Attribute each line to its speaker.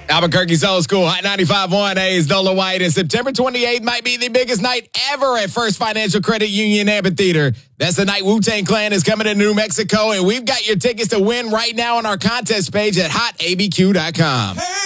Speaker 1: Albuquerque's Old School, Hot 95.1 A's Nola White, and September 28th might be the biggest night ever at First Financial Credit Union Amphitheater. That's the night Wu-Tang Clan is coming to New Mexico, and we've got your tickets to win right now on our contest page at hotabq.com.